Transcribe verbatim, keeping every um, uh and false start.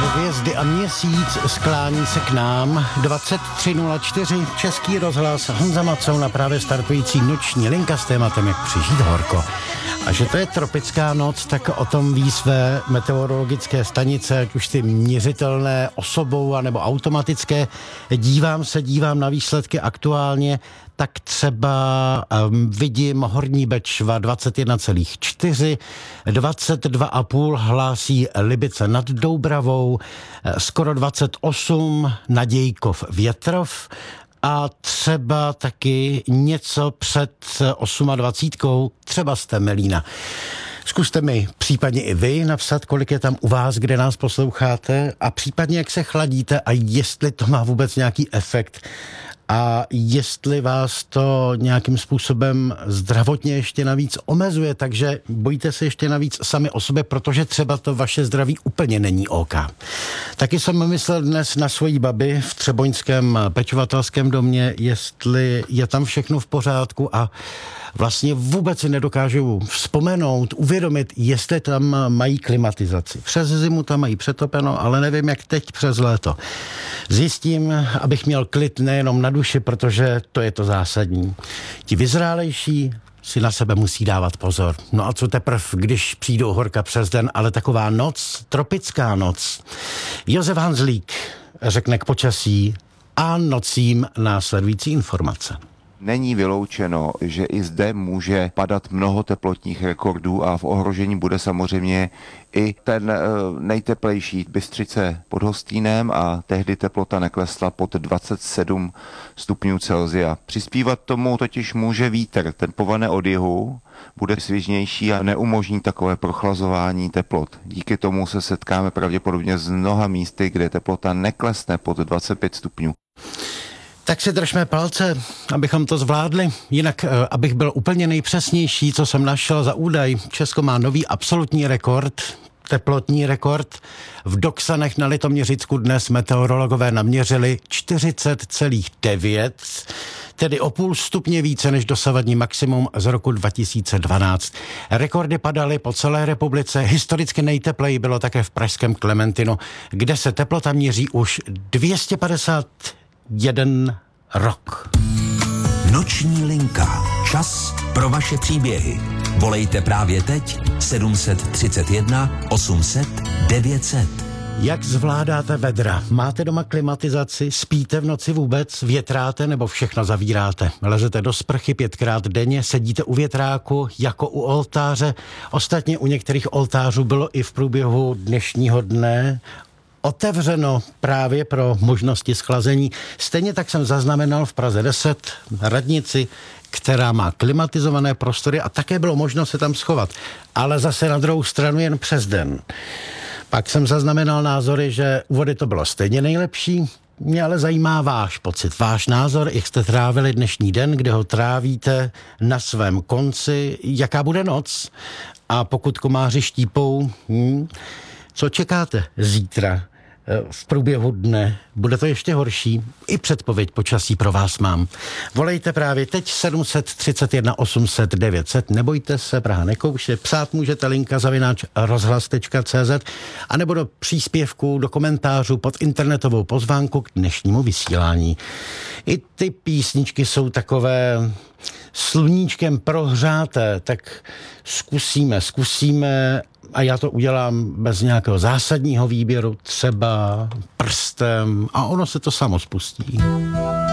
Hvězdy a měsíc sklání se k nám. dvacet tři nula čtyři Český rozhlas, Honza Macouna, právě startující noční linka s tématem, jak přežít horko. A že to je tropická noc, tak o tom ví své meteorologické stanice, ať už ty měřitelné osobou anebo automatické. Dívám se, dívám na výsledky aktuálně, tak třeba um, vidím Horní Bečva dvacet jedna celá čtyři, dvacet dva celá pět hlásí Libice nad Doubravou, skoro dvacet osm Nadějkov Větrov a třeba taky něco před dvacet osm, třeba z Temelína. Zkuste mi případně i vy napsat, kolik je tam u vás, kde nás posloucháte, a případně jak se chladíte a jestli to má vůbec nějaký efekt a jestli vás to nějakým způsobem zdravotně ještě navíc omezuje, takže bojíte se ještě navíc sami o sobě, protože třeba to vaše zdraví úplně není OK. Taky jsem myslel dnes na svoji babi v třeboňském pečovatelském domě, jestli je tam všechno v pořádku, a vlastně vůbec si nedokážu vzpomenout, uvědomit, jestli tam mají klimatizaci. Přes zimu tam mají přetopeno, ale nevím, jak teď přes léto. Zjistím, abych měl klid nejenom na duši, protože to je to zásadní. Ti vyzrálejší si na sebe musí dávat pozor. No a co teprv, když přijdou horka přes den, ale taková noc, tropická noc. Josef Hanzlík řekne k počasí a nocím následující informace. Není vyloučeno, že i zde může padat mnoho teplotních rekordů a v ohrožení bude samozřejmě i ten nejteplejší Bystřice pod Hostýnem, a tehdy teplota neklesla pod dvacet sedm stupňů Celsia. Přispívat tomu totiž může vítr, ten povane od jihu, bude svěžnější a neumožní takové prochlazování teplot. Díky tomu se setkáme pravděpodobně s mnoha místy, kde teplota neklesne pod dvacet pět stupňů. Tak si držme palce, abychom to zvládli. Jinak, abych byl úplně nejpřesnější, co jsem našel za údaj, Česko má nový absolutní rekord, teplotní rekord. V Doksanech na Litoměřicku dnes meteorologové naměřili čtyřicet celá devět, tedy o půl stupně více než dosavadní maximum z roku dva tisíce dvanáct. Rekordy padaly po celé republice, historicky nejtepleji bylo také v pražském Klementinu, kde se teplota měří už dvě stě padesát jeden rok. Noční linka. Čas pro vaše příběhy. Volejte právě teď sedm set třicet jedna osm set devět set. Jak zvládáte vedra? Máte doma klimatizaci? Spíte v noci vůbec? Větráte nebo všechno zavíráte? Lezete do sprchy pětkrát denně? Sedíte u větráku jako u oltáře? Ostatně u některých oltářů bylo i v průběhu dnešního dne otevřeno právě pro možnosti schlazení. Stejně tak jsem zaznamenal v Praze deset radnici, která má klimatizované prostory, a také bylo možno se tam schovat. Ale zase na druhou stranu jen přes den. Pak jsem zaznamenal názory, že u vody to bylo stejně nejlepší. Mě ale zajímá váš pocit, váš názor, jak jste trávili dnešní den, kde ho trávíte na svém konci, jaká bude noc. A pokud komáři štípou, hm, co čekáte zítra v průběhu dne? Bude to ještě horší? I předpověď počasí pro vás mám. Volejte právě teď sedm set třicet jedna osm set devět set. Nebojte se, Praha nekouše. Psát můžete linka zavináč rozhlas tečka cé zet a nebo do příspěvku, do komentářů pod internetovou pozvánku k dnešnímu vysílání. I ty písničky jsou takové sluníčkem prohřáté, tak zkusíme, zkusíme a já to udělám bez nějakého zásadního výběru, třeba prstem, a ono se to samo spustí.